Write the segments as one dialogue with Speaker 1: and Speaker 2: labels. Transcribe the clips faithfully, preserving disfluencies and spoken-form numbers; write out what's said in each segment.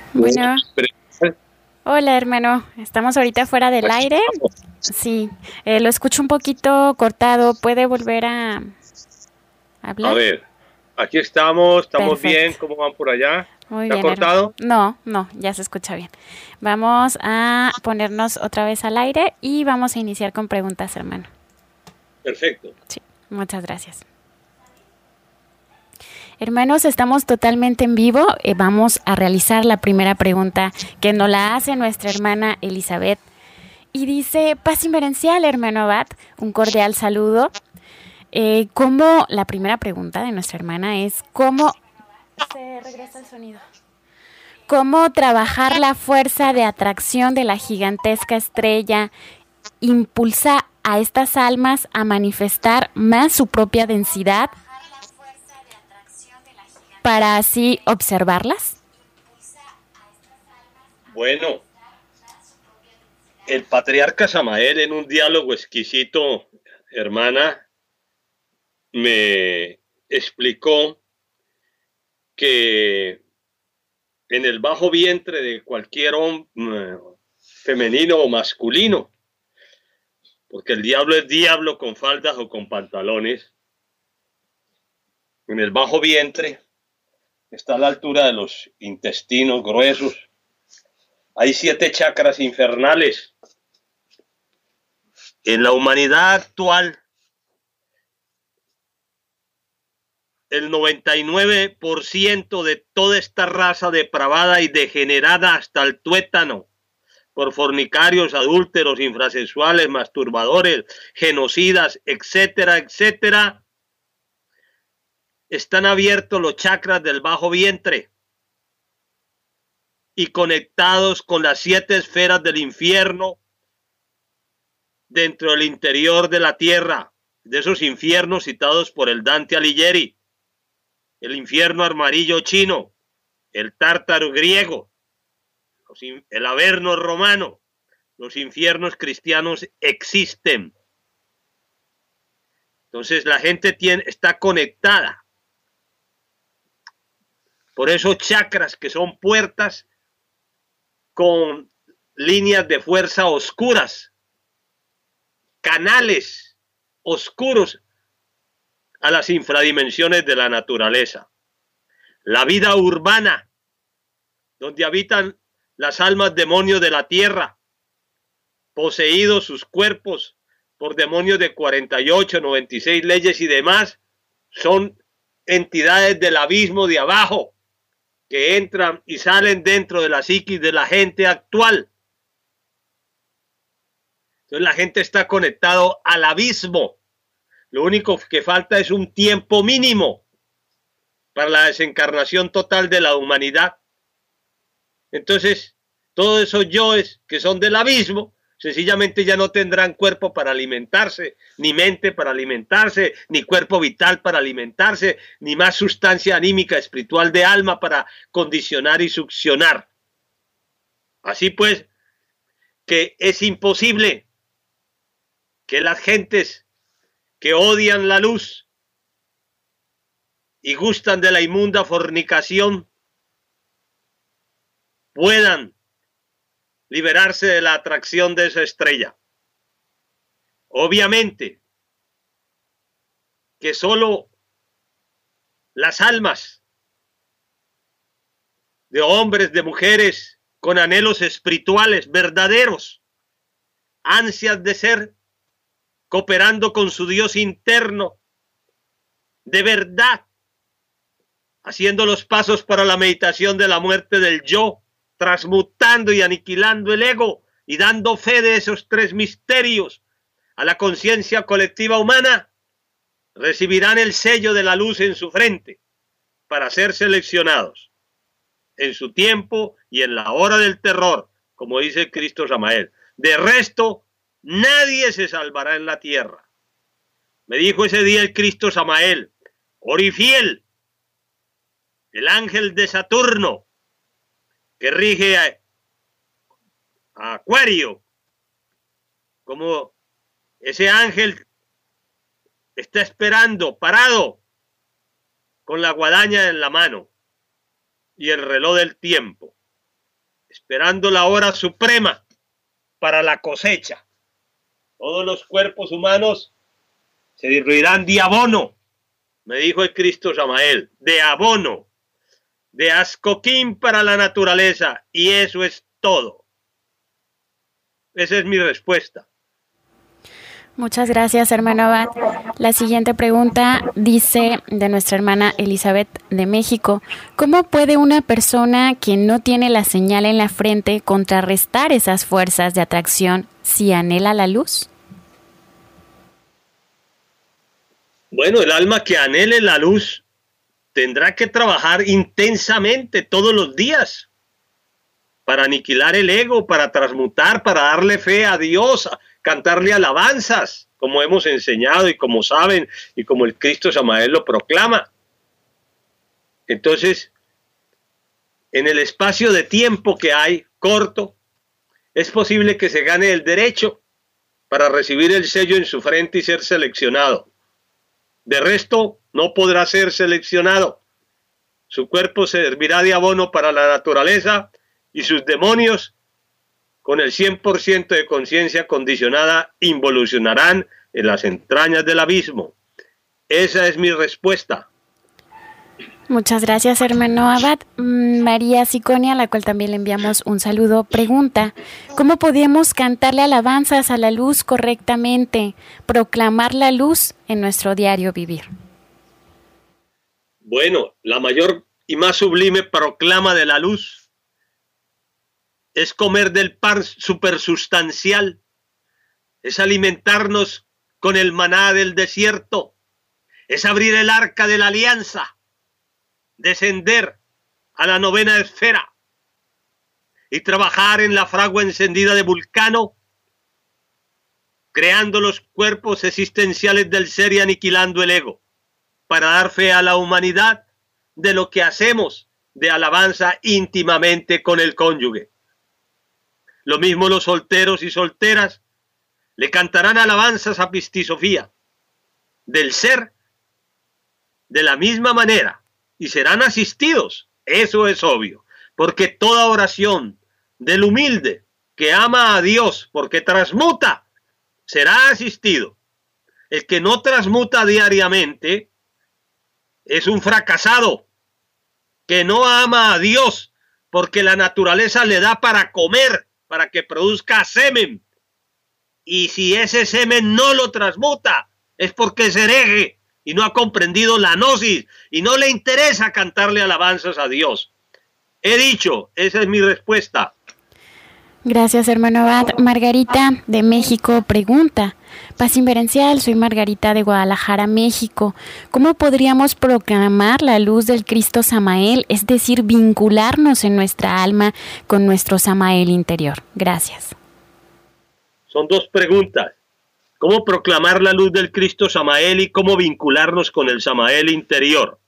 Speaker 1: Bueno, hola hermano, estamos ahorita fuera del aire. Sí, eh, lo escucho un poquito cortado. ¿Puede volver a hablar?
Speaker 2: A ver, aquí estamos, estamos
Speaker 1: Perfecto.
Speaker 2: bien. ¿Cómo van por allá?
Speaker 1: Muy
Speaker 2: ¿Está
Speaker 1: bien, hermano.
Speaker 2: cortado?
Speaker 1: No, no, ya se escucha bien. Vamos a ponernos otra vez al aire y vamos a iniciar con preguntas, hermano.
Speaker 2: Perfecto.
Speaker 1: Sí, muchas gracias. Hermanos, estamos totalmente en vivo. Eh, vamos a realizar la primera pregunta que nos la hace nuestra hermana Elizabeth. Y dice, paz inverencial, hermano Abad, un cordial saludo. Eh, ¿Cómo, la primera pregunta de nuestra hermana es, ¿cómo se regresa el sonido? ¿Cómo trabajar la fuerza de atracción de la gigantesca estrella impulsa a estas almas a manifestar más su propia densidad para así observarlas?
Speaker 2: Bueno, el patriarca Samael en un diálogo exquisito, hermana, me explicó que en el bajo vientre de cualquier hombre, femenino o masculino, porque el diablo es diablo con faldas o con pantalones, en el bajo vientre está a la altura de los intestinos gruesos. Hay siete chakras infernales. En la humanidad actual, el noventa y nueve por ciento de toda esta raza depravada y degenerada hasta el tuétano, por fornicarios, adúlteros, infrasexuales, masturbadores, genocidas, etcétera, etcétera, están abiertos los chakras del bajo vientre y conectados con las siete esferas del infierno dentro del interior de la tierra, de esos infiernos citados por el Dante Alighieri, el infierno amarillo chino, el tártaro griego, el averno romano. Los infiernos cristianos existen. Entonces la gente tiene, está conectada por esos chakras que son puertas con líneas de fuerza oscuras, canales oscuros a las infradimensiones de la naturaleza. La vida urbana, donde habitan las almas demonios de la tierra, poseídos sus cuerpos por demonios de cuarenta y ocho, noventa y seis leyes y demás, son entidades del abismo de abajo que entran y salen dentro de la psiquis de la gente actual. Entonces la gente está conectado al abismo. Lo único que falta es un tiempo mínimo para la desencarnación total de la humanidad. Entonces, todos esos yoes que son del abismo, sencillamente ya no tendrán cuerpo para alimentarse, ni mente para alimentarse, ni cuerpo vital para alimentarse, ni más sustancia anímica espiritual de alma para condicionar y succionar. Así pues, que es imposible que las gentes que odian la luz y gustan de la inmunda fornicación puedan liberarse de la atracción de esa estrella. Obviamente que solo las almas de hombres, de mujeres con anhelos espirituales verdaderos, ansias de ser, cooperando con su Dios interno, de verdad, haciendo los pasos para la meditación de la muerte del yo, transmutando y aniquilando el ego y dando fe de esos tres misterios a la conciencia colectiva humana, recibirán el sello de la luz en su frente para ser seleccionados en su tiempo y en la hora del terror, como dice Cristo Samael. De resto, nadie se salvará en la tierra. Me dijo ese día el Cristo Samael, Orifiel, el ángel de Saturno, que rige a, a Acuario, como ese ángel está esperando, parado, con la guadaña en la mano y el reloj del tiempo, esperando la hora suprema para la cosecha. Todos los cuerpos humanos se distribuirán de abono, me dijo el Cristo Samael, de abono, de ascoquín para la naturaleza, y eso es todo. Esa es mi respuesta.
Speaker 1: Muchas gracias, hermano Abad. La siguiente pregunta dice de nuestra hermana Elizabeth de México: ¿cómo puede una persona que no tiene la señal en la frente contrarrestar esas fuerzas de atracción si anhela la luz?
Speaker 2: Bueno, el alma que anhele la luz tendrá que trabajar intensamente todos los días para aniquilar el ego, para transmutar, para darle fe a Dios, cantarle alabanzas, como hemos enseñado y como saben y como el Cristo Samael lo proclama. Entonces, en el espacio de tiempo que hay, corto, es posible que se gane el derecho para recibir el sello en su frente y ser seleccionado. De resto, no podrá ser seleccionado. Su cuerpo servirá de abono para la naturaleza y sus demonios, con el cien por ciento de conciencia condicionada, involucionarán en las entrañas del abismo. Esa es mi respuesta.
Speaker 1: Muchas gracias, hermano Abad. María Siconia, a la cual también le enviamos un saludo, pregunta: ¿cómo podemos cantarle alabanzas a la luz correctamente, proclamar la luz en nuestro diario vivir?
Speaker 2: Bueno, la mayor y más sublime proclama de la luz es comer del pan supersustancial, es alimentarnos con el maná del desierto, es abrir el arca de la alianza, descender a la novena esfera y trabajar en la fragua encendida de Vulcano, creando los cuerpos existenciales del ser y aniquilando el ego, para dar fe a la humanidad de lo que hacemos de alabanza íntimamente con el cónyuge. Lo mismo los solteros y solteras le cantarán alabanzas a Pistisofía del ser de la misma manera y serán asistidos. Eso es obvio, porque toda oración del humilde que ama a Dios porque transmuta será asistido. El que no transmuta diariamente es un fracasado que no ama a Dios porque la naturaleza le da para comer, para que produzca semen. Y si ese semen no lo transmuta, es porque es hereje y no ha comprendido la gnosis y no le interesa cantarle alabanzas a Dios. He dicho, esa es mi respuesta.
Speaker 1: Gracias, hermano Abad. Margarita de México pregunta: Paz Inverencial, soy Margarita de Guadalajara, México. ¿Cómo podríamos proclamar la luz del Cristo Samael, es decir, vincularnos en nuestra alma con nuestro Samael interior? Gracias.
Speaker 2: Son dos preguntas. ¿Cómo proclamar la luz del Cristo Samael y cómo vincularnos con el Samael interior?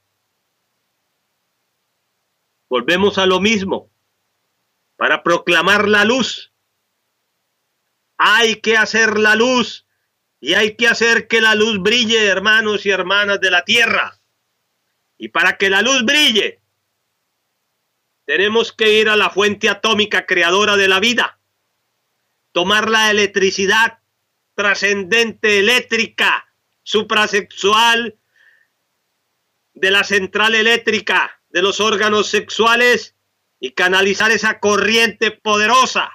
Speaker 2: Volvemos a lo mismo. Para proclamar la luz, hay que hacer la luz y hay que hacer que la luz brille, hermanos y hermanas de la tierra. Y para que la luz brille, tenemos que ir a la fuente atómica creadora de la vida, tomar la electricidad trascendente eléctrica, suprasexual de la central eléctrica de los órganos sexuales y canalizar esa corriente poderosa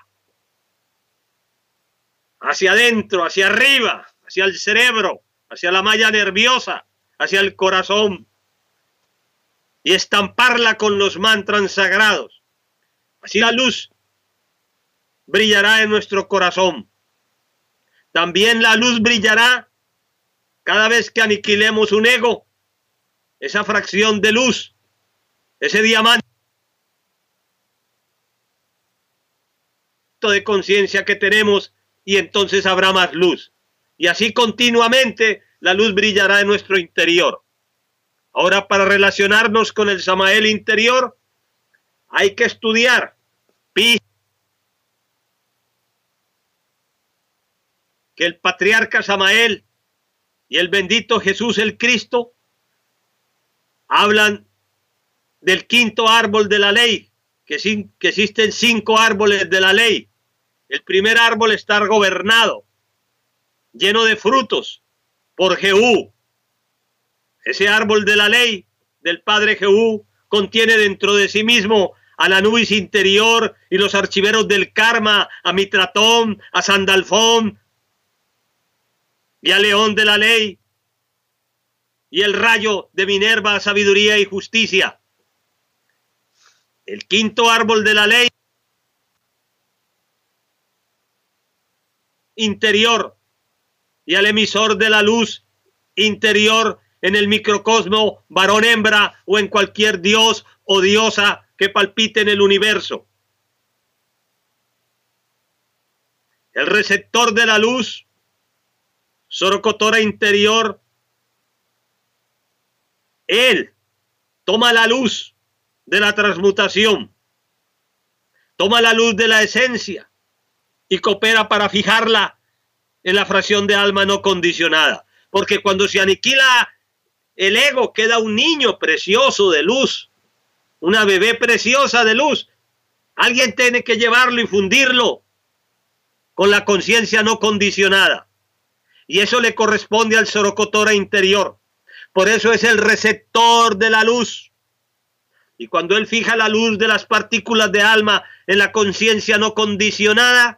Speaker 2: hacia adentro, hacia arriba, hacia el cerebro, hacia la malla nerviosa, hacia el corazón y estamparla con los mantras sagrados. Así la luz brillará en nuestro corazón. También la luz brillará cada vez que aniquilemos un ego, esa fracción de luz, ese diamante de conciencia que tenemos, y entonces habrá más luz. Y así continuamente la luz brillará en nuestro interior. Ahora, para relacionarnos con el Samael interior, hay que estudiar que el patriarca Samael y el bendito Jesús el Cristo hablan del quinto árbol de la ley, que, sin, que existen cinco árboles de la ley. El primer árbol está gobernado, lleno de frutos, por Jehú. Ese árbol de la ley del padre Jehú contiene dentro de sí mismo a la nubis interior y los archiveros del karma, a Mitratón, a Sandalfón y a León de la ley, y el rayo de Minerva, sabiduría y justicia. El quinto árbol de la ley interior y al emisor de la luz interior en el microcosmo, varón, hembra o en cualquier dios o diosa que palpite en el universo. El receptor de la luz, Sorocotora interior, él toma la luz de la transmutación, toma la luz de la esencia y coopera para fijarla en la fracción de alma no condicionada. Porque cuando se aniquila el ego, queda un niño precioso de luz, una bebé preciosa de luz. Alguien tiene que llevarlo y fundirlo con la conciencia no condicionada. Y eso le corresponde al Sorocotora interior. Por eso es el receptor de la luz. Y cuando él fija la luz de las partículas de alma en la conciencia no condicionada,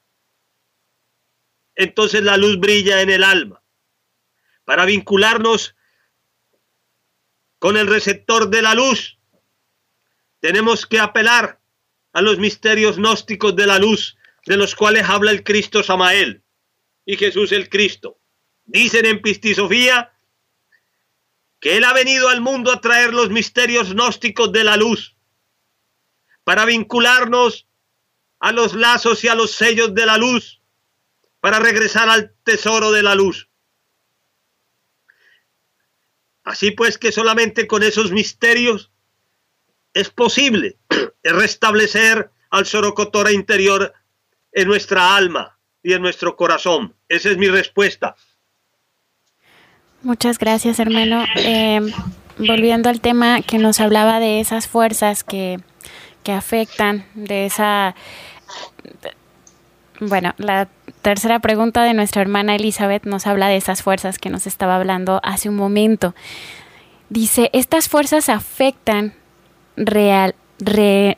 Speaker 2: entonces la luz brilla en el alma. Para vincularnos con el receptor de la luz, tenemos que apelar a los misterios gnósticos de la luz, de los cuales habla el Cristo Samael y Jesús el Cristo. Dicen en Pistisofía que Él ha venido al mundo a traer los misterios gnósticos de la luz, para vincularnos a los lazos y a los sellos de la luz, para regresar al tesoro de la luz. Así pues que solamente con esos misterios es posible restablecer al Sorocotora interior en nuestra alma y en nuestro corazón. Esa es mi respuesta.
Speaker 1: Muchas gracias, hermano. Eh, volviendo al tema que nos hablaba de esas fuerzas que, que afectan, de esa... Bueno, la tercera pregunta de nuestra hermana Elizabeth nos habla de esas fuerzas que nos estaba hablando hace un momento. Dice, estas fuerzas afectan, real, re,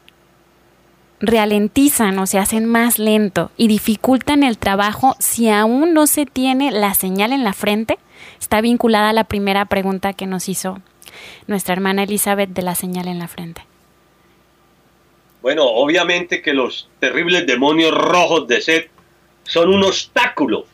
Speaker 1: ralentizan o se hacen más lento y dificultan el trabajo si aún no se tiene la señal en la frente. Está vinculada a la primera pregunta que nos hizo nuestra hermana Elizabeth de la señal en la frente.
Speaker 2: Bueno, obviamente que los terribles demonios rojos de Set son un obstáculo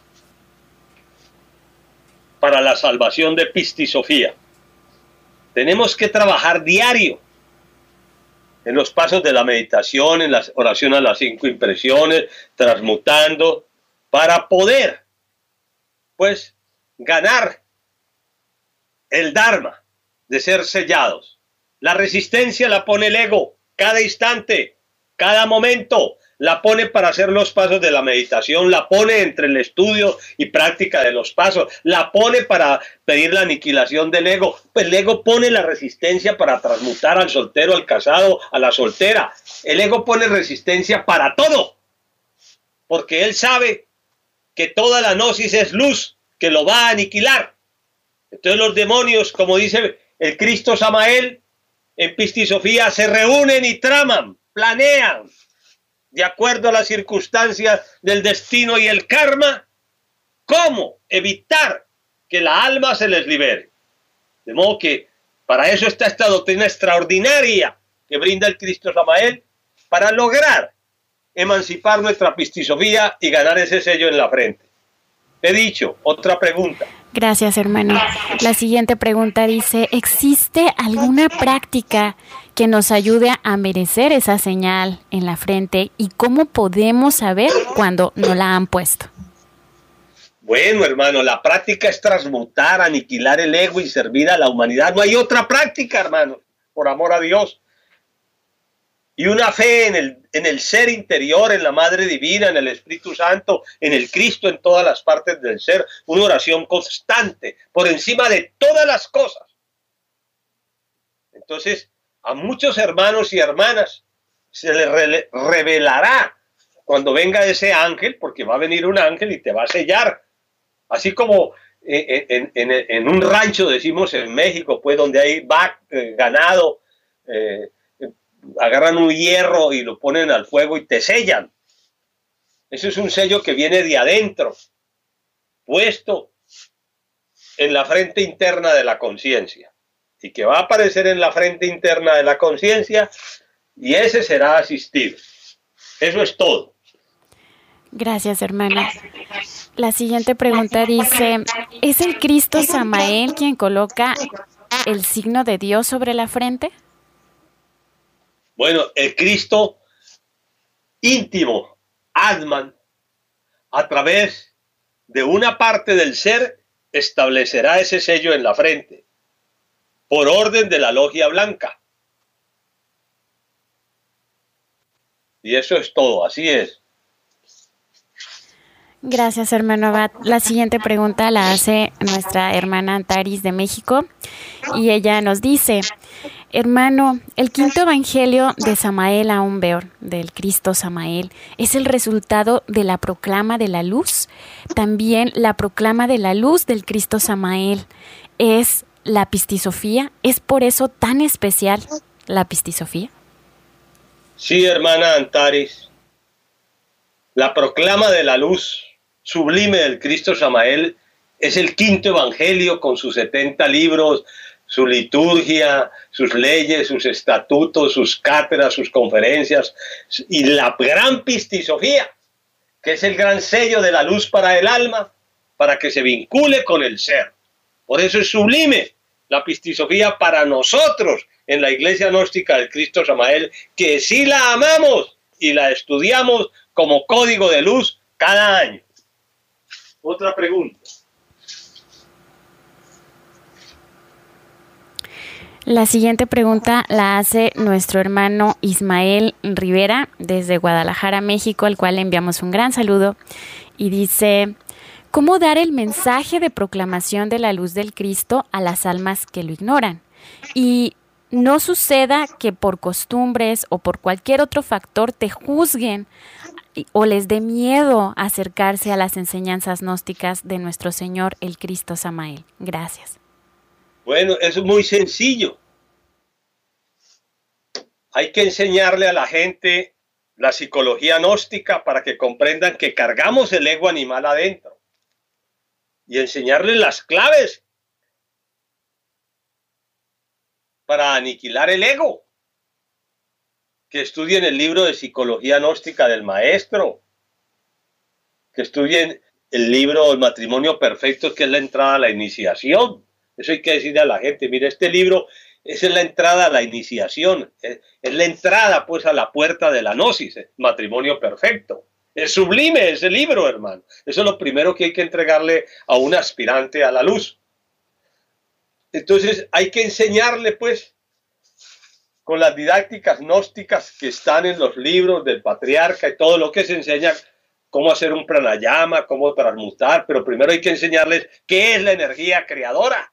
Speaker 2: para la salvación de Pistisofía. Tenemos que trabajar diario en los pasos de la meditación, en la oración a las cinco impresiones, transmutando, para poder, pues, ganar el Dharma de ser sellados. La resistencia la pone el ego. Cada instante, cada momento, la pone para hacer los pasos de la meditación, la pone entre el estudio y práctica de los pasos, la pone para pedir la aniquilación del ego. Pues el ego pone la resistencia para transmutar al soltero, al casado, a la soltera. El ego pone resistencia para todo, porque él sabe que toda la gnosis es luz, que lo va a aniquilar. Entonces los demonios, como dice el Cristo Samael, en Pistisofía se reúnen y traman, planean, de acuerdo a las circunstancias del destino y el karma, cómo evitar que la alma se les libere. De modo que para eso está esta doctrina extraordinaria que brinda el Cristo Samael, para lograr emancipar nuestra Pistisofía y ganar ese sello en la frente. He dicho, otra pregunta.
Speaker 1: Gracias, hermano. La siguiente pregunta dice, ¿existe alguna práctica que nos ayude a merecer esa señal en la frente y cómo podemos saber cuando nos la han puesto?
Speaker 2: Bueno, hermano, la práctica es transmutar, aniquilar el ego y servir a la humanidad. No hay otra práctica, hermano, por amor a Dios. Y una fe en el, en el ser interior, en la Madre Divina, en el Espíritu Santo, en el Cristo, en todas las partes del ser. Una oración constante, por encima de todas las cosas. Entonces, A muchos hermanos y hermanas se les re revelará cuando venga ese ángel, porque va a venir un ángel y te va a sellar. Así como en, en, en un rancho, decimos en México, pues donde hay vac, eh, ganado, eh, agarran un hierro y lo ponen al fuego y te sellan. Eso es un sello que viene de adentro, puesto en la frente interna de la conciencia, y que va a aparecer en la frente interna de la conciencia, y ese será asistido. Eso es todo.
Speaker 1: Gracias, hermana. La siguiente pregunta dice, ¿es el Cristo Samael quien coloca el signo de Dios sobre la frente?
Speaker 2: Bueno, el Cristo íntimo, Atman, a través de una parte del ser, establecerá ese sello en la frente, por orden de la logia blanca. Y eso es todo, así es.
Speaker 1: Gracias, hermano Abad. La siguiente pregunta la hace nuestra hermana Antaris de México y ella nos dice, hermano, el quinto evangelio de Samael Aún Weor, del Cristo Samael, ¿es el resultado de la proclama de la luz? También la proclama de la luz del Cristo Samael es la pistisofía. ¿Es por eso tan especial la pistisofía?
Speaker 2: Sí, hermana Antaris. La proclama de la luz sublime del Cristo Samael es el quinto evangelio con sus setenta libros, su liturgia, sus leyes, sus estatutos, sus cátedras, sus conferencias y la gran pistisofía, que es el gran sello de la luz para el alma, para que se vincule con el ser. Por eso es sublime la pistisofía para nosotros en la Iglesia Gnóstica del Cristo Samael, que sí la amamos y la estudiamos como código de luz cada año. Otra pregunta.
Speaker 1: La siguiente pregunta la hace nuestro hermano Ismael Rivera desde Guadalajara, México, al cual le enviamos un gran saludo. Y dice, ¿cómo dar el mensaje de proclamación de la luz del Cristo a las almas que lo ignoran? Y no suceda que por costumbres o por cualquier otro factor te juzguen o les dé miedo acercarse a las enseñanzas gnósticas de nuestro Señor el Cristo Samael. Gracias.
Speaker 2: Bueno, es muy sencillo. Hay que enseñarle a la gente la psicología gnóstica para que comprendan que cargamos el ego animal adentro. Y enseñarles las claves para aniquilar el ego. Que estudien el libro de psicología gnóstica del maestro. Que estudien el libro El matrimonio perfecto, que es la entrada a la iniciación. Eso hay que decirle a la gente. Mire, este libro es la entrada a la iniciación. Es, es la entrada, pues, a la puerta de la gnosis. El matrimonio perfecto. Es sublime ese libro, hermano. Eso es lo primero que hay que entregarle a un aspirante a la luz. Entonces, hay que enseñarle, pues, con las didácticas gnósticas que están en los libros del patriarca y todo lo que se enseña, cómo hacer un pranayama, cómo transmutar, pero primero hay que enseñarles qué es la energía creadora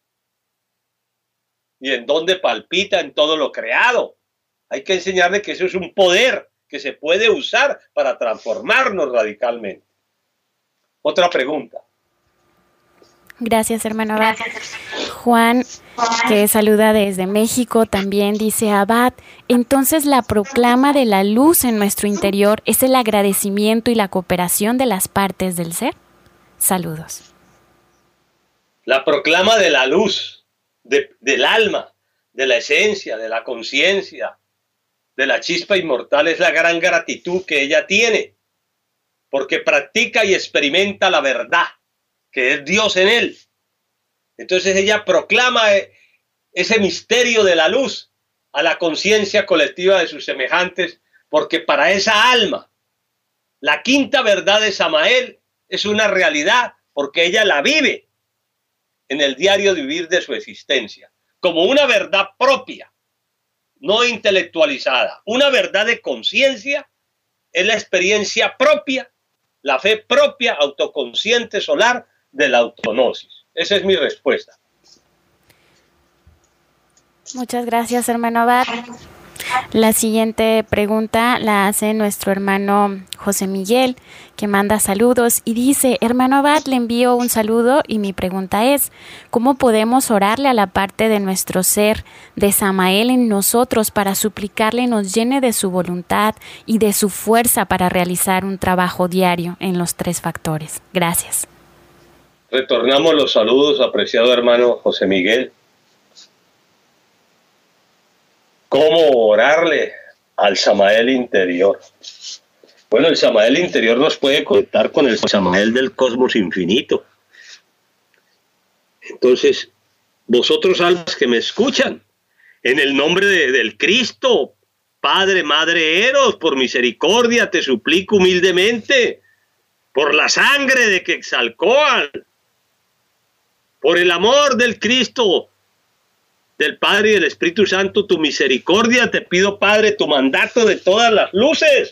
Speaker 2: y en dónde palpita en todo lo creado. Hay que enseñarles que eso es un poder que se puede usar para transformarnos radicalmente. Otra pregunta.
Speaker 1: Gracias, hermano Abad. Juan, que saluda desde México, también dice, Abad, entonces la proclama de la luz en nuestro interior es el agradecimiento y la cooperación de las partes del ser. Saludos.
Speaker 2: La proclama de la luz, de, del alma, de la esencia, de la conciencia, de la chispa inmortal, es la gran gratitud que ella tiene, porque practica y experimenta la verdad, que es Dios en él. Entonces ella proclama ese misterio de la luz a la conciencia colectiva de sus semejantes, porque para esa alma, la quinta verdad de Samael es una realidad, porque ella la vive en el diario vivir de su existencia, como una verdad propia, no intelectualizada. Una verdad de conciencia es la experiencia propia, la fe propia, autoconsciente, solar, de la autognosis. Esa es mi respuesta.
Speaker 1: Muchas gracias, hermano Abad. La siguiente pregunta la hace nuestro hermano José Miguel, que manda saludos y dice: hermano Abad, le envío un saludo y mi pregunta es: ¿cómo podemos orarle a la parte de nuestro ser de Samael en nosotros para suplicarle nos llene de su voluntad y de su fuerza para realizar un trabajo diario en los tres factores? Gracias.
Speaker 2: Retornamos los saludos, apreciado hermano José Miguel. ¿Cómo orarle al Samael interior? Bueno, el Samael interior nos puede conectar con el Samael del cosmos infinito. Entonces, vosotros almas que me escuchan, en el nombre de, del Cristo, Padre, Madre Eros, por misericordia te suplico humildemente, por la sangre de Quetzalcóatl, por el amor del Cristo, del Padre y del Espíritu Santo, tu misericordia, te pido, Padre, tu mandato de todas las luces.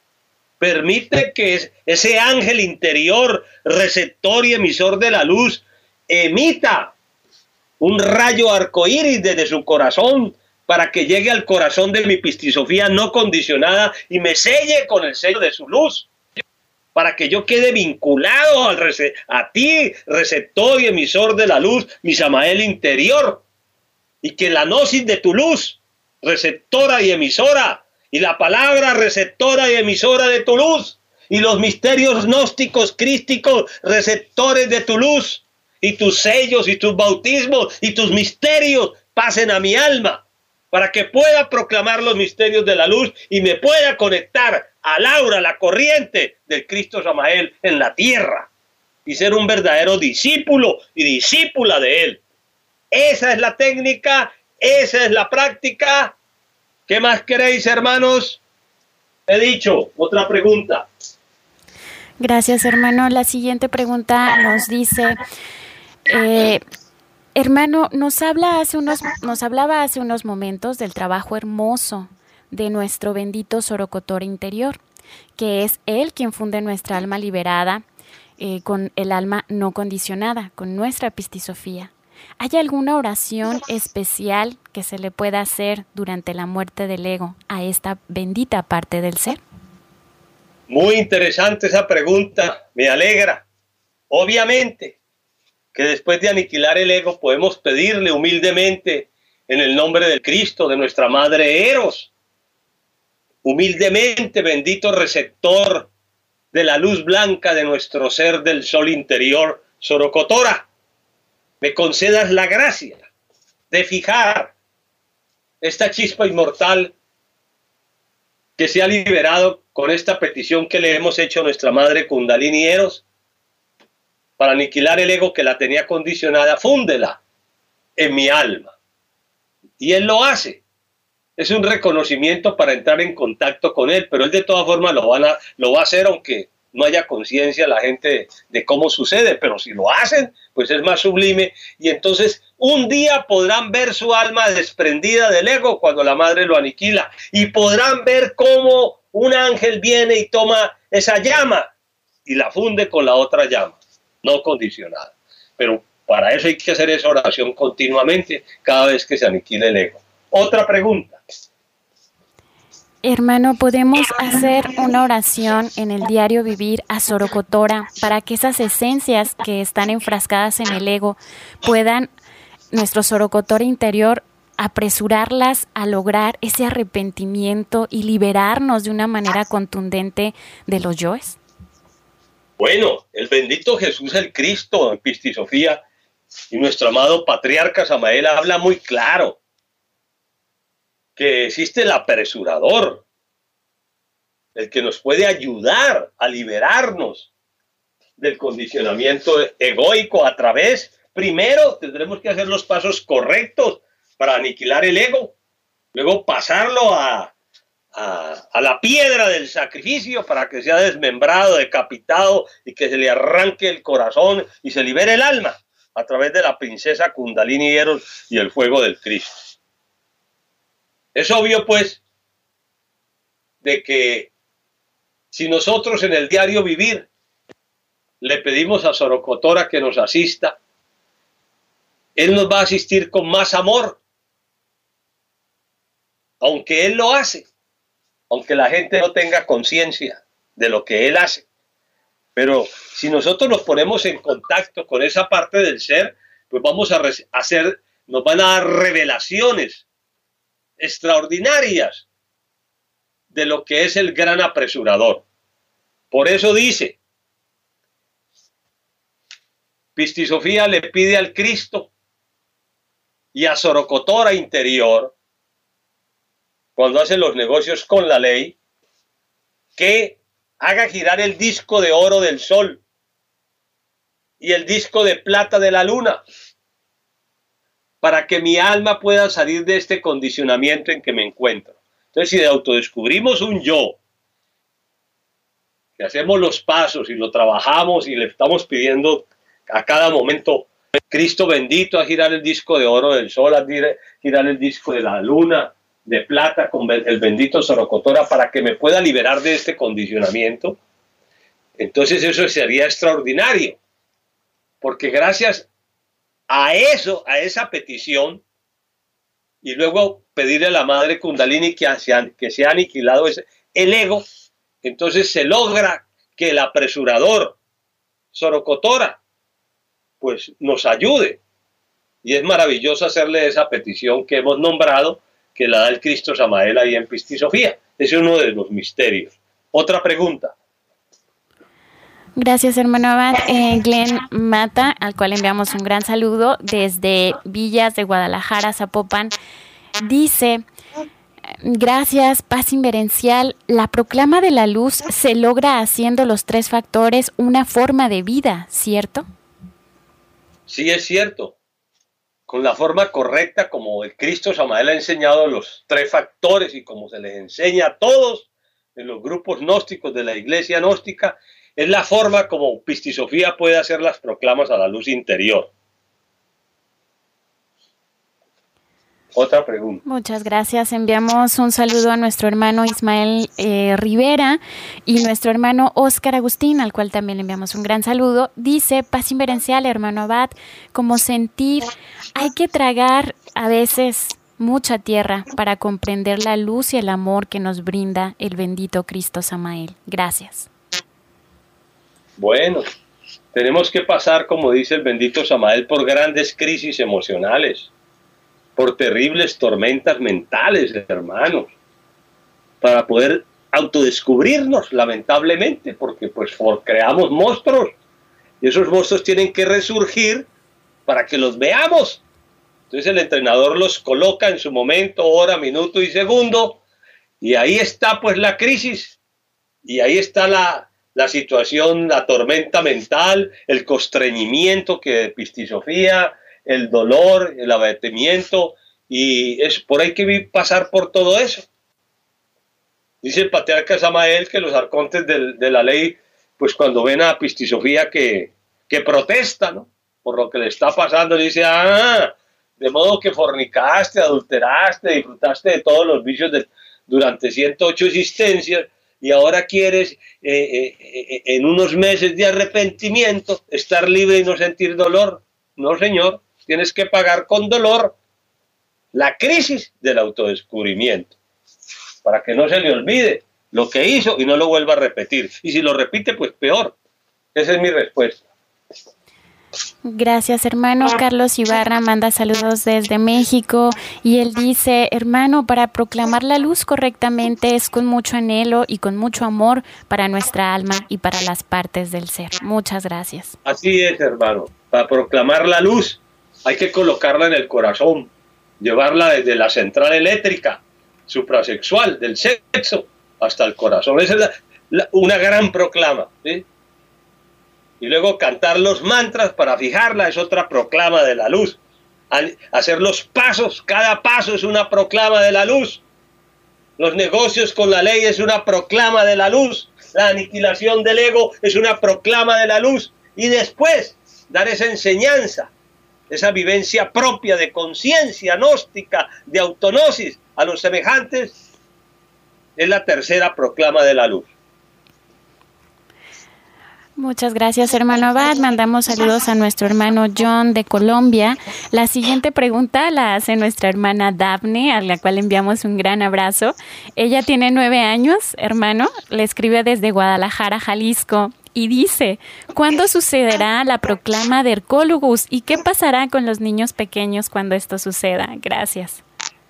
Speaker 2: Permite que ese ángel interior, receptor y emisor de la luz, emita un rayo arcoíris desde su corazón para que llegue al corazón de mi pistisofía no condicionada y me selle con el sello de su luz, para que yo quede vinculado al rece- a ti, receptor y emisor de la luz, mi Samael interior. Y que la gnosis de tu luz, receptora y emisora, y la palabra receptora y emisora de tu luz, y los misterios gnósticos crísticos receptores de tu luz, y tus sellos y tus bautismos y tus misterios pasen a mi alma, para que pueda proclamar los misterios de la luz y me pueda conectar al aura, la corriente del Cristo Samael en la tierra, y ser un verdadero discípulo y discípula de él. Esa es la técnica, esa es la práctica. ¿Qué más queréis, hermanos? He dicho, otra pregunta.
Speaker 1: Gracias, hermano. La siguiente pregunta nos dice, eh, hermano, nos habla hace unos, nos hablaba hace unos momentos del trabajo hermoso de nuestro bendito Sorocotor interior, que es él quien funde nuestra alma liberada eh, con el alma no condicionada, con nuestra pistisofía. ¿Hay alguna oración especial que se le pueda hacer durante la muerte del ego a esta bendita parte del ser?
Speaker 2: Muy interesante esa pregunta, me alegra. Obviamente que después de aniquilar el ego podemos pedirle humildemente en el nombre del Cristo, de nuestra Madre Eros, humildemente, bendito receptor de la luz blanca de nuestro ser del sol interior, Sorocotora, me concedas la gracia de fijar esta chispa inmortal que se ha liberado con esta petición que le hemos hecho a nuestra madre Kundalini Eros para aniquilar el ego que la tenía condicionada. Fúndela en mi alma. Y él lo hace. Es un reconocimiento para entrar en contacto con él, pero él de todas formas lo, van a, lo va a hacer aunque no haya conciencia la gente de, de cómo sucede, pero si lo hacen, pues es más sublime, y entonces un día podrán ver su alma desprendida del ego cuando la madre lo aniquila, y podrán ver cómo un ángel viene y toma esa llama y la funde con la otra llama, no condicionada. Pero para eso hay que hacer esa oración continuamente, cada vez que se aniquile el ego. Otra pregunta.
Speaker 1: Hermano, ¿podemos hacer una oración en el diario vivir a Sorocotora para que esas esencias que están enfrascadas en el ego puedan, nuestro Sorocotor interior, apresurarlas a lograr ese arrepentimiento y liberarnos de una manera contundente de los yoes?
Speaker 2: Bueno, el bendito Jesús el Cristo en Pistisofía y nuestro amado patriarca Samael habla muy claro que existe el apresurador, el que nos puede ayudar a liberarnos del condicionamiento egoico a través, primero tendremos que hacer los pasos correctos para aniquilar el ego, luego pasarlo a, a, a la piedra del sacrificio para que sea desmembrado, decapitado y que se le arranque el corazón y se libere el alma a través de la princesa Kundalini Eros y el fuego del Cristo. Es obvio, pues, de que si nosotros en el diario vivir le pedimos a Sorocotora que nos asista, él nos va a asistir con más amor, aunque Él lo hace, aunque la gente no tenga conciencia de lo que Él hace. Pero si nosotros nos ponemos en contacto con esa parte del ser, pues vamos a hacer, nos van a dar revelaciones extraordinarias de lo que es el gran apresurador. Por eso dice, Pistisofía le pide al Cristo y a Sorocotora interior, cuando hace los negocios con la ley, que haga girar el disco de oro del sol y el disco de plata de la luna, para que mi alma pueda salir de este condicionamiento en que me encuentro. Entonces, si autodescubrimos un yo, que hacemos los pasos y lo trabajamos y le estamos pidiendo a cada momento, Cristo bendito, a girar el disco de oro del sol, a girar el disco de la luna, de plata, con el bendito Sorocotora, para que me pueda liberar de este condicionamiento, entonces eso sería extraordinario, porque gracias a eso, a esa petición, y luego pedirle a la madre Kundalini que se, que se ha aniquilado ese, el ego, entonces se logra que el apresurador Sorocotora pues nos ayude, y es maravilloso hacerle esa petición que hemos nombrado, que la da el Cristo Samael ahí en Pistisofía. Ese es uno de los misterios. Otra pregunta.
Speaker 1: Gracias, hermano Abad. Eh, Glenn Mata, al cual enviamos un gran saludo desde Villas de Guadalajara, Zapopan, dice: gracias, paz inverencial. La proclama de la luz se logra haciendo los tres factores una forma de vida, ¿cierto?
Speaker 2: Sí, es cierto. Con la forma correcta, como el Cristo Samael ha enseñado los tres factores y como se les enseña a todos en los grupos gnósticos de la iglesia gnóstica, es la forma como Pistisofía puede hacer las proclamas a la luz interior. Otra pregunta.
Speaker 1: Muchas gracias. Enviamos un saludo a nuestro hermano Ismael eh, Rivera y nuestro hermano Óscar Agustín, al cual también le enviamos un gran saludo. Dice: paz inverencial, hermano Abad, como sentir, hay que tragar a veces mucha tierra para comprender la luz y el amor que nos brinda el bendito Cristo Samael. Gracias.
Speaker 2: Bueno, tenemos que pasar, como dice el bendito Samael, por grandes crisis emocionales, por terribles tormentas mentales, hermanos, para poder autodescubrirnos, lamentablemente, porque pues creamos monstruos, y esos monstruos tienen que resurgir para que los veamos. Entonces el entrenador los coloca en su momento, hora, minuto y segundo, y ahí está pues la crisis, y ahí está la, la situación, la tormenta mental, el constreñimiento que de Pistisofía, el dolor, el abatimiento, y es por ahí que pasar por todo eso. Dice el patriarca Samael que los arcontes de, de la ley, pues cuando ven a Pistisofía que, que protesta, ¿no?, por lo que le está pasando, dice: ah, de modo que fornicaste, adulteraste, disfrutaste de todos los vicios de, durante ciento ocho existencias, y ahora quieres, eh, eh, en unos meses de arrepentimiento, estar libre y no sentir dolor. No, señor, tienes que pagar con dolor la crisis del autodescubrimiento, para que no se le olvide lo que hizo y no lo vuelva a repetir. Y si lo repite, pues peor. Esa es mi respuesta.
Speaker 1: Gracias, hermano. Carlos Ibarra manda saludos desde México y él dice: hermano, para proclamar la luz correctamente es con mucho anhelo y con mucho amor para nuestra alma y para las partes del ser. Muchas gracias.
Speaker 2: Así es, hermano. Para proclamar la luz hay que colocarla en el corazón, llevarla desde la central eléctrica suprasexual del sexo hasta el corazón. Esa es la, la, una gran proclama, ¿sí? Y luego cantar los mantras para fijarla es otra proclama de la luz. Al hacer los pasos, cada paso es una proclama de la luz. Los negocios con la ley es una proclama de la luz. La aniquilación del ego es una proclama de la luz. Y después dar esa enseñanza, esa vivencia propia de conciencia gnóstica, de autonosis a los semejantes, es la tercera proclama de la luz.
Speaker 1: Muchas gracias, hermano Abad. Mandamos saludos a nuestro hermano John de Colombia. La siguiente pregunta la hace nuestra hermana Daphne, a la cual enviamos un gran abrazo. Ella tiene nueve años, hermano. Le escribe desde Guadalajara, Jalisco. Y dice, ¿cuándo sucederá la proclama de Hercólogus? ¿Y qué pasará con los niños pequeños cuando esto suceda? Gracias.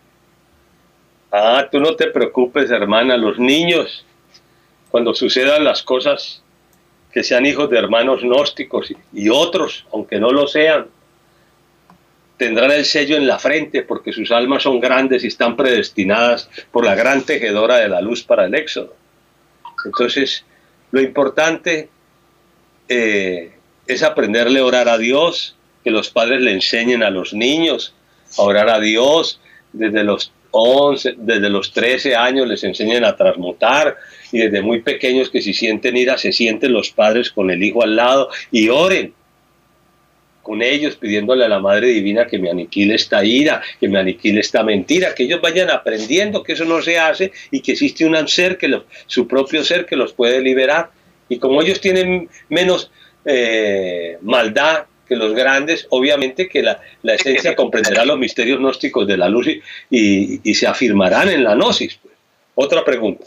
Speaker 2: Ah, tú no te preocupes, hermana. Los niños, cuando sucedan las cosas, que sean hijos de hermanos gnósticos y otros, aunque no lo sean, tendrán el sello en la frente porque sus almas son grandes y están predestinadas por la gran tejedora de la luz para el éxodo. Entonces, lo importante eh, es aprenderle a orar a Dios, que los padres le enseñen a los niños a orar a Dios desde los once, desde los trece años les enseñan a transmutar, y desde muy pequeños que si sienten ira, se sienten los padres con el hijo al lado y oren con ellos pidiéndole a la Madre Divina que me aniquile esta ira, que me aniquile esta mentira, que ellos vayan aprendiendo que eso no se hace y que existe un ser, que lo, su propio ser que los puede liberar. Y como ellos tienen menos eh, maldad que los grandes, obviamente que la, la esencia comprenderá los misterios gnósticos de la luz y, y, y se afirmarán en la gnosis. Pues. Otra pregunta.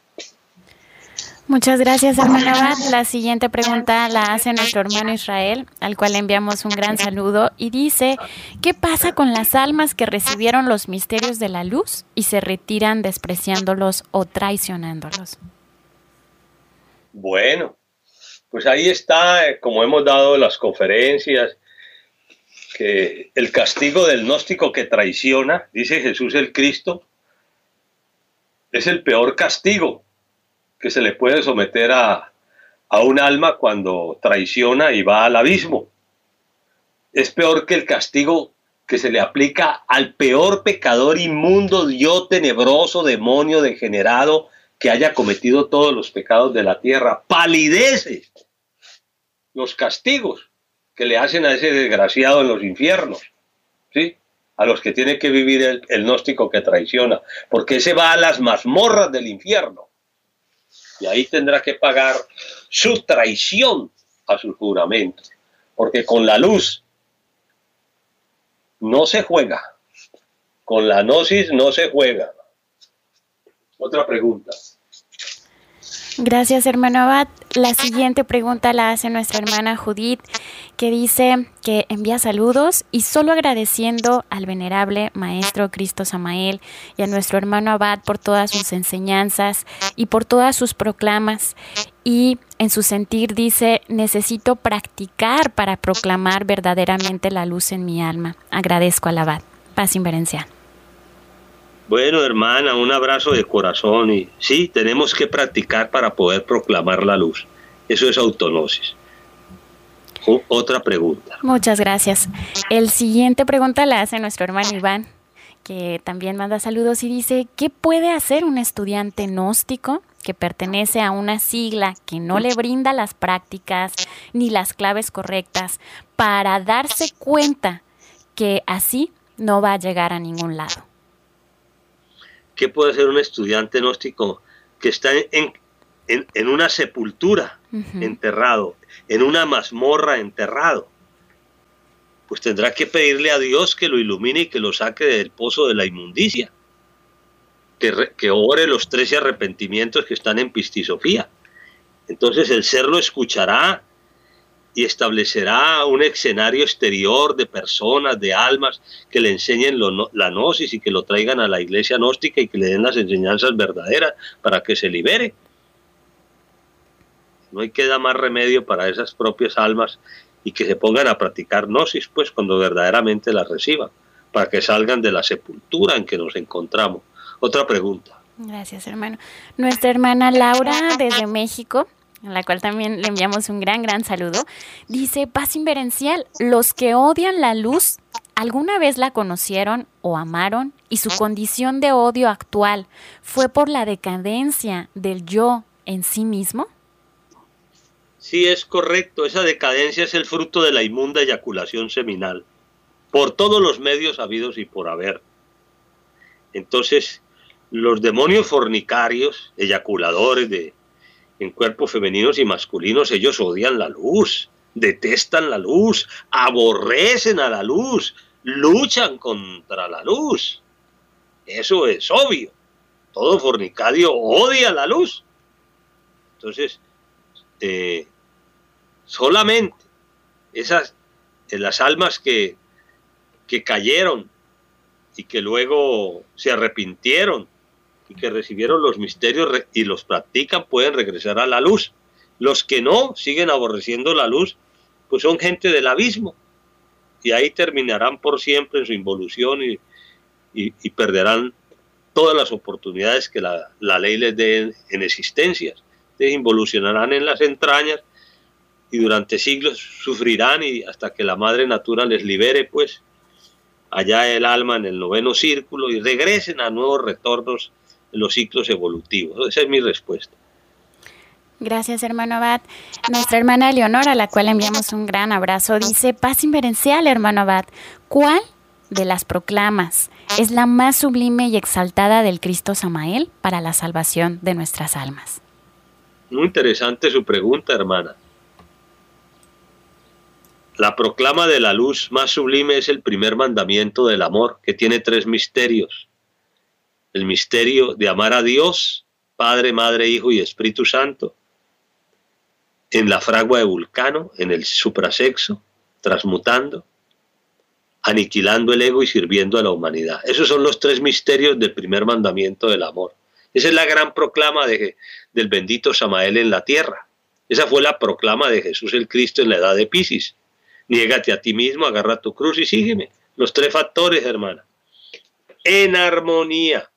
Speaker 1: Muchas gracias, hermano Abad. La siguiente pregunta la hace nuestro hermano Israel, al cual le enviamos un gran saludo, y dice, ¿qué pasa con las almas que recibieron los misterios de la luz y se retiran despreciándolos o traicionándolos?
Speaker 2: Bueno, pues ahí está, como hemos dado en las conferencias, que el castigo del gnóstico que traiciona, dice Jesús el Cristo, es el peor castigo que se le puede someter a, a un alma cuando traiciona y va al abismo. Es peor que el castigo que se le aplica al peor pecador inmundo, Dios tenebroso, demonio degenerado, que haya cometido todos los pecados de la tierra. Palidece los castigos que le hacen a ese desgraciado en los infiernos, ¿sí? A los que tiene que vivir el, el gnóstico que traiciona, porque ese va a las mazmorras del infierno. Y ahí tendrá que pagar su traición a sus juramentos. Porque con la luz no se juega. Con la gnosis no se juega. Otra pregunta.
Speaker 1: Gracias, hermano Abad. La siguiente pregunta la hace nuestra hermana Judith, que dice que envía saludos y solo agradeciendo al venerable maestro Cristo Samael y a nuestro hermano Abad por todas sus enseñanzas y por todas sus proclamas. Y en su sentir dice, necesito practicar para proclamar verdaderamente la luz en mi alma. Agradezco al Abad. Paz inverencial.
Speaker 2: Bueno, hermana, un abrazo de corazón. Y sí, tenemos que practicar para poder proclamar la luz. Eso es autognosis. Otra pregunta.
Speaker 1: Muchas gracias. El siguiente pregunta la hace nuestro hermano Iván, que también manda saludos y dice, ¿qué puede hacer un estudiante gnóstico que pertenece a una sigla que no le brinda las prácticas ni las claves correctas para darse cuenta que así no va a llegar a ningún lado?
Speaker 2: ¿Qué puede hacer un estudiante gnóstico que está en, en, en una sepultura, uh-huh, enterrado, en una mazmorra enterrado? Pues tendrá que pedirle a Dios que lo ilumine y que lo saque del pozo de la inmundicia, que, re, que ore los trece arrepentimientos que están en Pistisofía. Entonces el ser lo escuchará y establecerá un escenario exterior de personas, de almas, que le enseñen lo, la gnosis y que lo traigan a la iglesia gnóstica y que le den las enseñanzas verdaderas para que se libere. No hay que dar más remedio para esas propias almas y que se pongan a practicar gnosis, pues, cuando verdaderamente las reciban, para que salgan de la sepultura en que nos encontramos. Otra pregunta.
Speaker 1: Gracias, hermano. Nuestra hermana Laura, desde México, a la cual también le enviamos un gran, gran saludo, dice, paz inverencial, los que odian la luz, ¿alguna vez la conocieron o amaron? ¿Y su condición de odio actual fue por la decadencia del yo en sí mismo?
Speaker 2: Sí, es correcto. Esa decadencia es el fruto de la inmunda eyaculación seminal, por todos los medios habidos y por haber. Entonces, los demonios fornicarios, eyaculadores de en cuerpos femeninos y masculinos, ellos odian la luz, detestan la luz, aborrecen a la luz, luchan contra la luz. Eso es obvio. Todo fornicario odia la luz. Entonces, eh, solamente esas, las almas que, que cayeron y que luego se arrepintieron y que recibieron los misterios y los practican, pueden regresar a la luz. Los que no, siguen aborreciendo la luz, pues son gente del abismo, y ahí terminarán por siempre en su involución y, y, y perderán todas las oportunidades que la, la ley les dé en, en existencias. Entonces involucionarán en las entrañas y durante siglos sufrirán, y hasta que la madre natura les libere, pues allá el alma en el noveno círculo, y regresen a nuevos retornos en los ciclos evolutivos. Esa es mi respuesta.
Speaker 1: Gracias, hermano Abad. Nuestra hermana Leonora, a la cual enviamos un gran abrazo, dice: paz inverencial, hermano Abad. ¿Cuál de las proclamas es la más sublime y exaltada del Cristo Samael para la salvación de nuestras almas?
Speaker 2: Muy interesante su pregunta, hermana. La proclama de la luz más sublime es el primer mandamiento del amor, que tiene tres misterios. El misterio de amar a Dios, Padre, Madre, Hijo y Espíritu Santo, en la fragua de Vulcano, en el suprasexo, transmutando, aniquilando el ego y sirviendo a la humanidad. Esos son los tres misterios del primer mandamiento del amor. Esa es la gran proclama de, del bendito Samael en la tierra. Esa fue la proclama de Jesús el Cristo en la edad de Piscis. Niégate a ti mismo, agarra tu cruz y sígueme. Los tres factores, hermana. En armonía.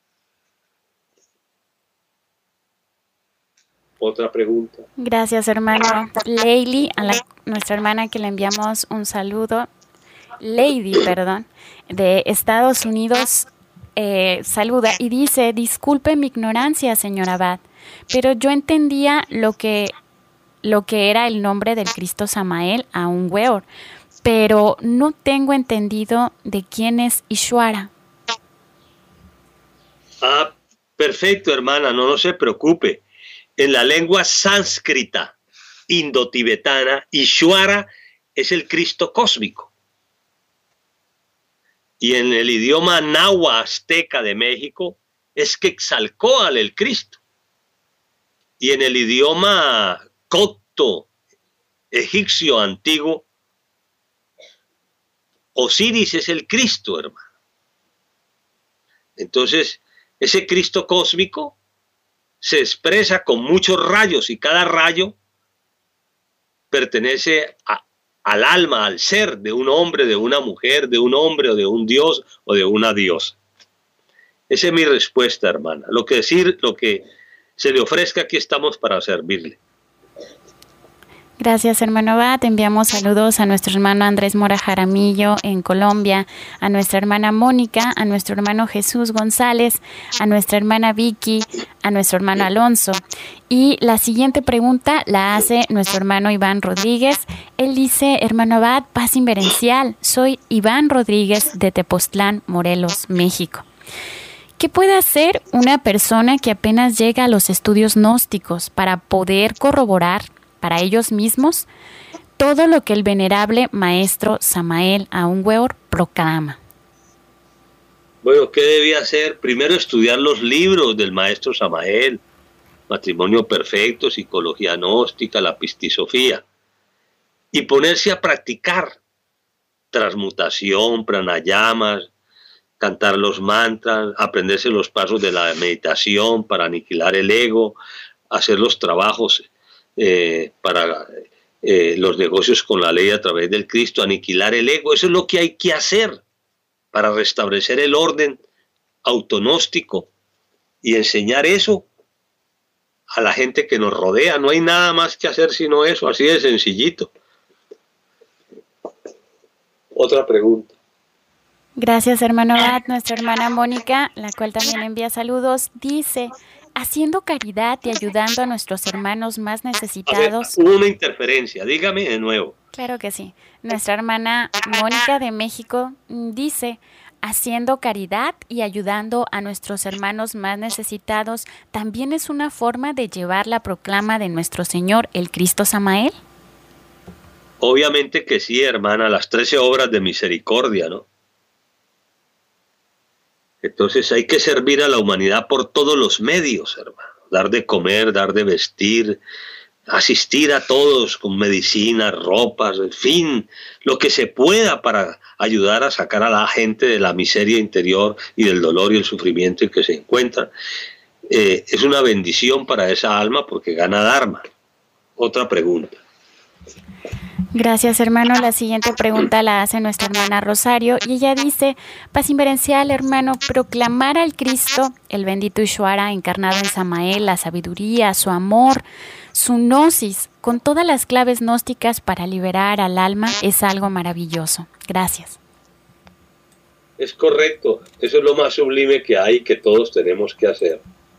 Speaker 2: Otra pregunta.
Speaker 1: Gracias, hermano. Leili, a la, nuestra hermana que le enviamos un saludo. Lady, perdón, de Estados Unidos, eh, saluda y dice: disculpe mi ignorancia, señor Abad, pero yo entendía lo que, lo que era el nombre del Cristo Samael a un weor, pero no tengo entendido de quién es Ishwara.
Speaker 2: Ah, perfecto, hermana, no, no se preocupe. En la lengua sánscrita indotibetana, Ishwara es el Cristo cósmico. Y en el idioma náhuatl azteca de México es Quetzalcóatl, el Cristo. Y en el idioma copto egipcio antiguo, Osiris es el Cristo, hermano. Entonces, ese Cristo cósmico se expresa con muchos rayos, y cada rayo pertenece a, al alma, al ser de un hombre, de una mujer, de un hombre o de un dios o de una diosa. Esa es mi respuesta, hermana. Lo que decir, lo que se le ofrezca, aquí estamos para servirle.
Speaker 1: Gracias, hermano Abad. Enviamos saludos a nuestro hermano Andrés Mora Jaramillo en Colombia, a nuestra hermana Mónica, a nuestro hermano Jesús González, a nuestra hermana Vicky, a nuestro hermano Alonso. Y la siguiente pregunta la hace nuestro hermano Iván Rodríguez. Él dice: hermano Abad, paz inverencial. Soy Iván Rodríguez de Tepoztlán, Morelos, México. ¿Qué puede hacer una persona que apenas llega a los estudios gnósticos para poder corroborar para ellos mismos todo lo que el venerable maestro Samael Aun Weor proclama?
Speaker 2: Bueno, ¿qué debía hacer? Primero, estudiar los libros del maestro Samael: Matrimonio Perfecto, Psicología Gnóstica, la Pistisofía, y ponerse a practicar transmutación, pranayamas, cantar los mantras, aprenderse los pasos de la meditación para aniquilar el ego, hacer los trabajos Eh, para eh, los negocios con la ley a través del Cristo, aniquilar el ego. Eso es lo que hay que hacer para restablecer el orden autonóstico y enseñar eso a la gente que nos rodea. No hay nada más que hacer sino eso, así de sencillito. Otra pregunta.
Speaker 1: Gracias, hermano Abad. Nuestra hermana Mónica, la cual también envía saludos, dice: haciendo caridad y ayudando a nuestros hermanos más necesitados.
Speaker 2: A ver, hubo una interferencia, dígame de nuevo.
Speaker 1: Claro que sí. Nuestra hermana Mónica de México dice: haciendo caridad y ayudando a nuestros hermanos más necesitados, también es una forma de llevar la proclama de nuestro Señor, el Cristo Samael?
Speaker 2: Obviamente que sí, hermana, las trece obras de misericordia, ¿no? Entonces hay que servir a la humanidad por todos los medios, hermano. Dar de comer, dar de vestir, asistir a todos con medicinas, ropas, en fin, lo que se pueda para ayudar a sacar a la gente de la miseria interior y del dolor y el sufrimiento en que se encuentran. Eh, es una bendición para esa alma porque gana Dharma. Otra pregunta.
Speaker 1: Gracias, hermano. La siguiente pregunta la hace nuestra hermana Rosario y ella dice: paz inverencial, hermano, proclamar al Cristo, el bendito Ishvara encarnado en Samael, la sabiduría, su amor, su gnosis, con todas las claves gnósticas para liberar al alma, es algo maravilloso. Gracias.
Speaker 2: Es correcto. Eso es lo más sublime que hay, que todos tenemos que hacer.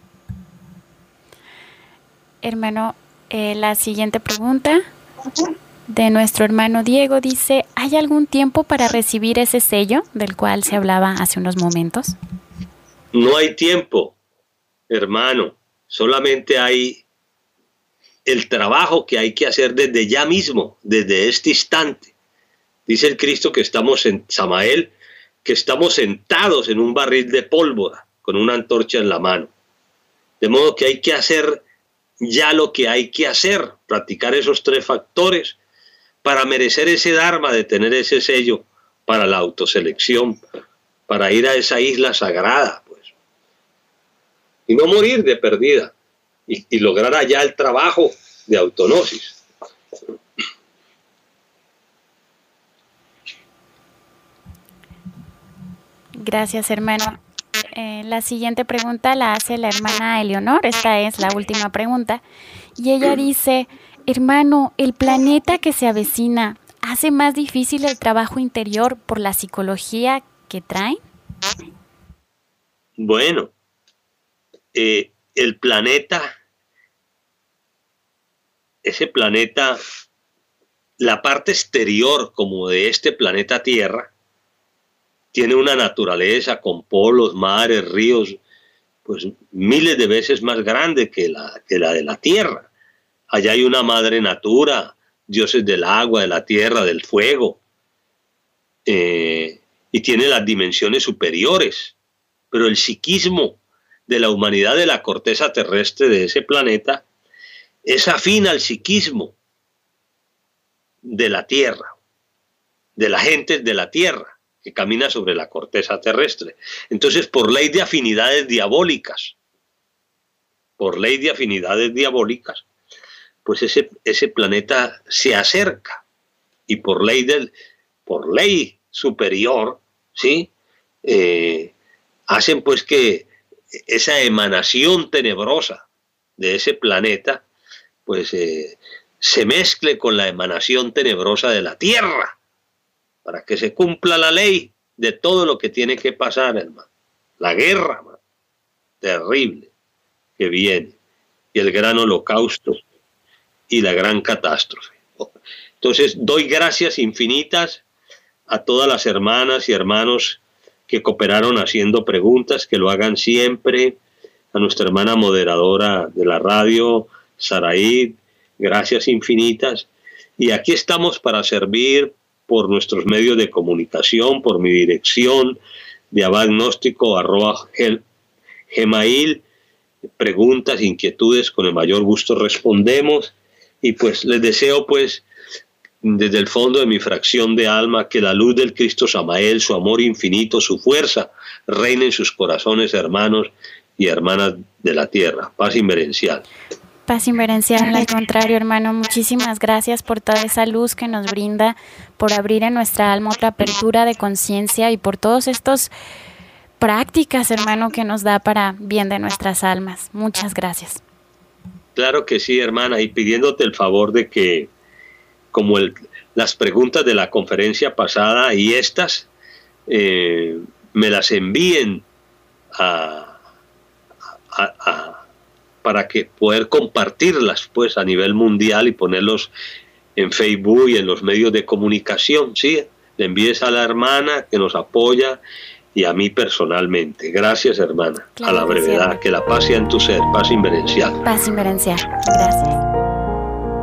Speaker 1: Hermano, eh, la siguiente pregunta de nuestro hermano Diego dice: ¿hay algún tiempo para recibir ese sello del cual se hablaba hace unos momentos?
Speaker 2: No hay tiempo, hermano. Solamente hay el trabajo que hay que hacer desde ya mismo, desde este instante. Dice el Cristo que estamos en Samael, que estamos sentados en un barril de pólvora con una antorcha en la mano. De modo que hay que hacer ya lo que hay que hacer, practicar esos tres factores para merecer ese dharma de tener ese sello para la autoselección, para ir a esa isla sagrada, pues, y no morir de perdida, y, y lograr allá el trabajo de autonosis.
Speaker 1: Gracias, hermano. Eh, la siguiente pregunta la hace la hermana Eleonor. Esta es la última pregunta. Y ella dice: hermano, ¿el planeta que se avecina hace más difícil el trabajo interior por la psicología que traen?
Speaker 2: Bueno, eh, el planeta, ese planeta, la parte exterior como de este planeta Tierra, tiene una naturaleza con polos, mares, ríos, pues miles de veces más grande que la, que la de la Tierra. Allá hay una madre natura, dioses del agua, de la tierra, del fuego, eh, y tiene las dimensiones superiores. Pero el psiquismo de la humanidad de la corteza terrestre de ese planeta es afín al psiquismo de la Tierra, de la gente de la Tierra que camina sobre la corteza terrestre. Entonces, por ley de afinidades diabólicas, por ley de afinidades diabólicas, pues ese, ese planeta se acerca, y por ley del, por ley superior, ¿sí? Eh, hacen pues que esa emanación tenebrosa de ese planeta, pues eh, se mezcle con la emanación tenebrosa de la Tierra, para que se cumpla la ley de todo lo que tiene que pasar, hermano. La guerra, hermano, terrible que viene, y el gran holocausto y la gran catástrofe. Entonces, doy gracias infinitas a todas las hermanas y hermanos que cooperaron haciendo preguntas, que lo hagan siempre, a nuestra hermana moderadora de la radio, Saraí, gracias infinitas, y aquí estamos para servir por nuestros medios de comunicación, por mi dirección de abagnóstico arroba gmail, preguntas, inquietudes, con el mayor gusto respondemos. Y pues les deseo pues desde el fondo de mi fracción de alma que la luz del Cristo Samael, su amor infinito, su fuerza, reine en sus corazones, hermanos y hermanas de la tierra. Paz inverencial.
Speaker 1: Paz inverencial, al contrario, hermano, muchísimas gracias por toda esa luz que nos brinda, por abrir en nuestra alma otra apertura de conciencia y por todos estos prácticas, hermano, que nos da para bien de nuestras almas. Muchas gracias.
Speaker 2: Claro que sí, hermana, y pidiéndote el favor de que, como el, las preguntas de la conferencia pasada y estas, eh, me las envíen a, a, a para que poder compartirlas pues a nivel mundial y ponerlos en Facebook y en los medios de comunicación, ¿sí? Le envíes a la hermana que nos apoya y a mí personalmente. Gracias, hermana.
Speaker 1: Claro
Speaker 2: a la
Speaker 1: que sí,
Speaker 2: brevedad.
Speaker 1: hermano.
Speaker 2: Que la paz sea en tu ser, paz inverencial.
Speaker 1: Paz inverencial. Gracias.